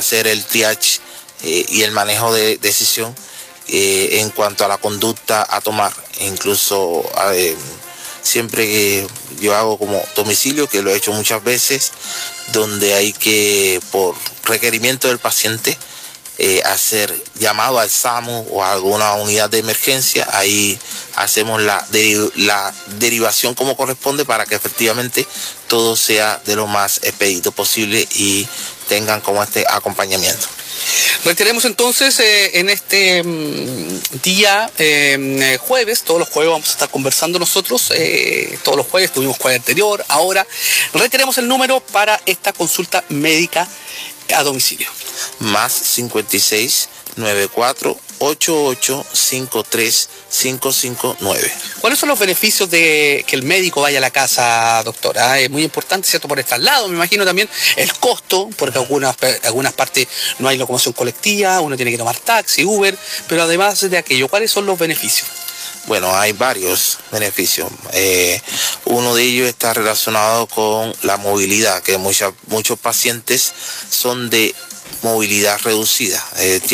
hacer el triage y el manejo de decisión en cuanto a la conducta a tomar. Incluso siempre que yo hago como domicilio, que lo he hecho muchas veces, donde hay que, por requerimiento del paciente, hacer llamado al SAMU o a alguna unidad de emergencia. Ahí hacemos la derivación como corresponde para que efectivamente todo sea de lo más expedito posible y tengan como este acompañamiento. Reiteremos entonces en este día jueves, todos los jueves vamos a estar conversando nosotros, todos los jueves, tuvimos jueves anterior, ahora reiteremos el número para esta consulta médica a domicilio. Más 56 94 88 53 559. ¿Cuáles son los beneficios de que el médico vaya a la casa, doctora? Es muy importante, ¿cierto? Por el traslado, me imagino también el costo, porque algunas partes no hay locomoción colectiva, uno tiene que tomar taxi, Uber, pero además de aquello, ¿cuáles son los beneficios? Bueno, hay varios beneficios. Uno de ellos está relacionado con la movilidad, que muchos pacientes son de movilidad reducida,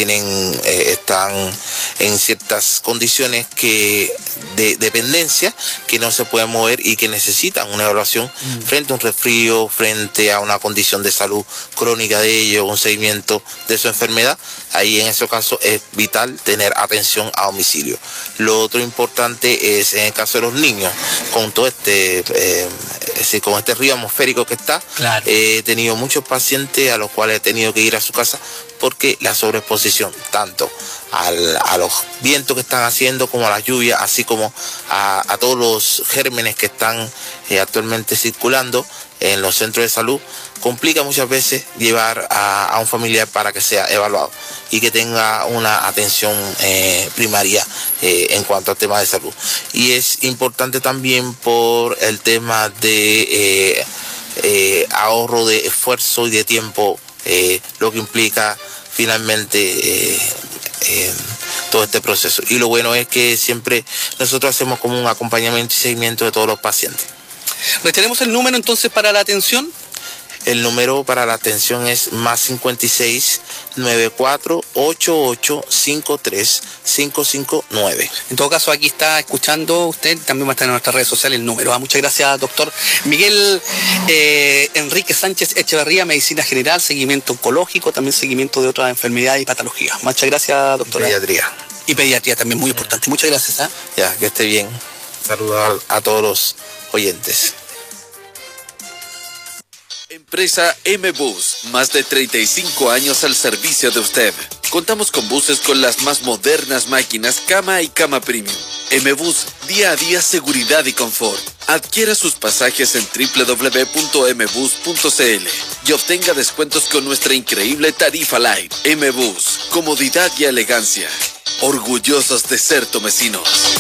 están en ciertas condiciones de dependencia que no se pueden mover y que necesitan una evaluación frente a un resfrío, frente a una condición de salud crónica de ellos, un seguimiento de su enfermedad. Ahí en ese caso es vital tener atención a domicilio. Lo otro importante es en el caso de los niños, con todo con este río atmosférico que está, claro. He tenido muchos pacientes a los cuales he tenido que ir a su casa porque la sobreexposición tanto a los vientos que están haciendo como a las lluvias, así como a todos los gérmenes que están actualmente circulando en los centros de salud, complica muchas veces llevar a un familiar para que sea evaluado y que tenga una atención primaria en cuanto al tema de salud. Y es importante también por el tema de ahorro de esfuerzo y de tiempo, lo que implica finalmente todo este proceso. Y lo bueno es que siempre nosotros hacemos como un acompañamiento y seguimiento de todos los pacientes. ¿Tenemos el número entonces para la atención? El número para la atención es más 56 94 88 53 559. En todo caso, aquí está escuchando usted, también va a estar en nuestras redes sociales el número. Muchas gracias, doctor Miguel Enrique Sánchez Echeverría, Medicina General, seguimiento oncológico, también seguimiento de otras enfermedades y patologías. Muchas gracias, doctora. Pediatría. Y pediatría también, muy importante. Muchas gracias. Ya, que esté bien. Saludos a todos los oyentes. Empresa M-Bus, más de 35 años al servicio de usted. Contamos con buses con las más modernas máquinas cama y cama premium. M-Bus, día a día seguridad y confort. Adquiera sus pasajes en www.mbus.cl y obtenga descuentos con nuestra increíble tarifa Light. M-Bus, comodidad y elegancia. Orgullosos de ser tomecinos.